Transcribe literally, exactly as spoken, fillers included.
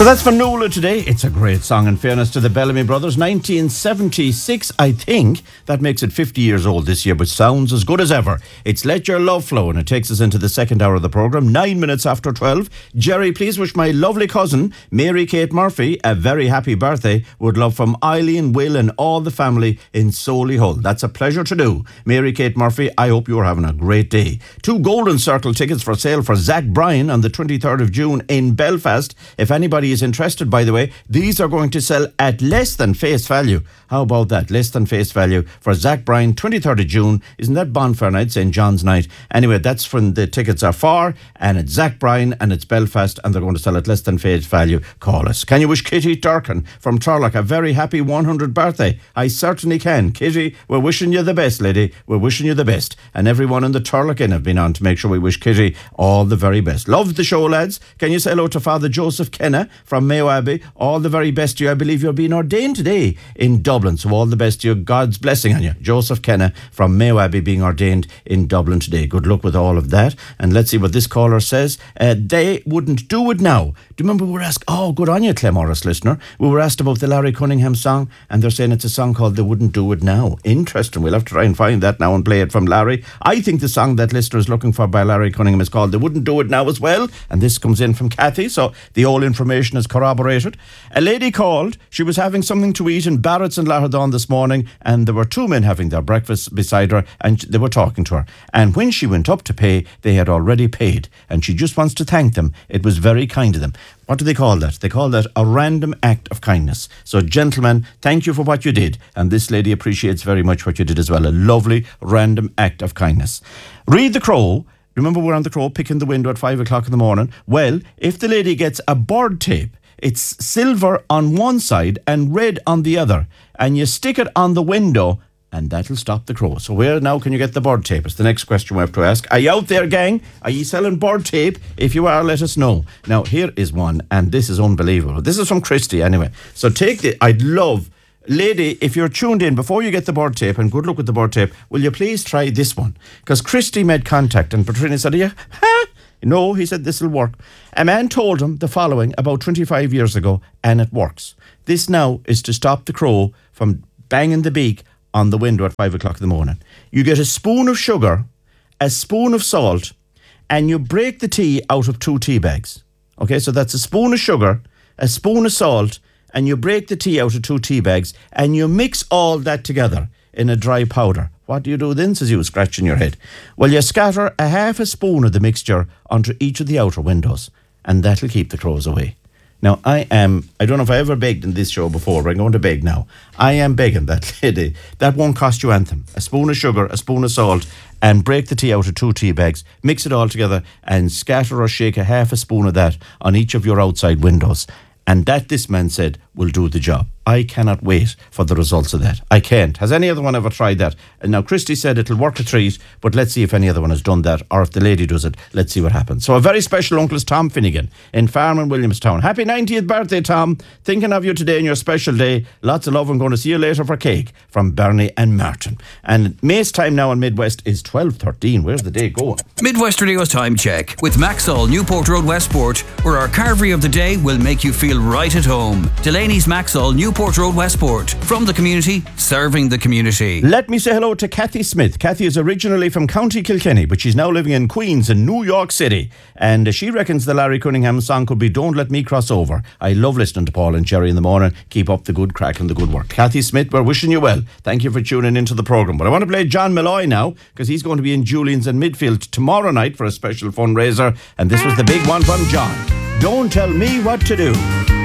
So that's for Noola today. It's a great song, in fairness to the Bellamy Brothers. nineteen seventy-six, I think. That makes it fifty years old this year, but sounds as good as ever. It's Let Your Love Flow, and it takes us into the second hour of the programme, nine minutes after twelve. Jerry, please wish my lovely cousin, Mary Kate Murphy, a very happy birthday. Would love from Eileen, Will and all the family in Solihull. That's a pleasure to do. Mary Kate Murphy, I hope you're having a great day. Two Golden Circle tickets for sale for Zach Bryan on the twenty-third of June in Belfast. If anybody is interested, by the way, these are going to sell at less than face value. How about that? Less than face value for Zach Bryan, twenty-third of June. Isn't that Bonfire Night, Saint John's Night? Anyway, that's when the tickets are for, and it's Zach Bryan and it's Belfast, and they're going to sell at less than face value. Call us. Can you wish Kitty Durkin from Turlock a very happy one hundredth birthday? I certainly can. Kitty, we're wishing you the best, lady. We're wishing you the best. And everyone in the Turlock Inn have been on to make sure we wish Kitty all the very best. Love the show, lads. Can you say hello to Father Joseph Kenna from Mayo Abbey? All the very best to you. I believe you're being ordained today in Dublin, so all the best to you. God's blessing on you. Joseph Kenna from Mayo Abbey being ordained in Dublin today. Good luck with all of that. And let's see what this caller says. Uh, they wouldn't do it now. Do you remember we were asked, oh, good on you, Clemorris listener. We were asked about the Larry Cunningham song, and they're saying it's a song called They Wouldn't Do It Now. Interesting. We'll have to try and find that now and play it from Larry. I think the song that listener is looking for by Larry Cunningham is called They Wouldn't Do It Now as well. And this comes in from Kathy, so the whole information is corroborated. A lady called. She was having something to eat in Barrett's in Lahardon this morning, and there were two men having their breakfast beside her, and they were talking to her. And when she went up to pay, they had already paid, and she just wants to thank them. It was very kind of them. What do they call that? They call that a random act of kindness. So, gentlemen, thank you for what you did. And this lady appreciates very much what you did as well. A lovely random act of kindness. Read the Crow. Remember, we're on the Crow picking the window at five o'clock in the morning. Well, if the lady gets a bird tape, it's silver on one side and red on the other, and you stick it on the window, and that'll stop the crow. So where now can you get the bird tape? It's the next question we have to ask. Are you out there, gang? Are you selling bird tape? If you are, let us know. Now, here is one, and this is unbelievable. This is from Christy, anyway. So take the... I'd love... Lady, if you're tuned in, before you get the bird tape, and good luck with the bird tape, will you please try this one? Because Christy made contact, and Patricia said, yeah, huh? No, he said, this will work. A man told him the following about twenty-five years ago, and it works. This now is to stop the crow from banging the beak on the window at five o'clock in the morning. You get a spoon of sugar, a spoon of salt, and you break the tea out of two tea bags. Okay, so that's a spoon of sugar, a spoon of salt, and you break the tea out of two tea bags, and you mix all that together in a dry powder. What do you do then, says you, scratching your head? Well, you scatter a half a spoon of the mixture onto each of the outer windows, and that'll keep the crows away. Now, I am, I don't know if I ever begged in this show before, but I'm going to beg now. I am begging that lady, that won't cost you anything. A spoon of sugar, a spoon of salt, and break the tea out of two tea bags, mix it all together, and scatter or shake a half a spoon of that on each of your outside windows. And that, this man said, will do the job. I cannot wait for the results of that. I can't. Has any other one ever tried that? And now, Christy said it'll work a treat, but let's see if any other one has done that, or if the lady does it, let's see what happens. So a very special uncle is Tom Finnegan in Farman, Williamstown. Happy ninetieth birthday, Tom. Thinking of you today on your special day. Lots of love. I'm going to see you later for cake from Bernie and Martin. And May's time now in Midwest is twelve thirteen. Where's the day going? Midwest Radio's time check with Maxall, Newport Road, Westport, where our carvery of the day will make you feel right at home. Delaney's Maxall, Newport Road, Westport. From the community, serving the community. Let me say hello to Kathy Smith. Kathy is originally from County Kilkenny, but she's now living in Queens in New York City. And she reckons the Larry Cunningham song could be Don't Let Me Cross Over. I love listening to Paul and Jerry in the morning. Keep up the good crack and the good work. Kathy Smith, we're wishing you well. Thank you for tuning into the programme. But I want to play John Malloy now, because he's going to be in Julian's in Midfield tomorrow night for a special fundraiser. And this was the big one from John. Don't tell me what to do.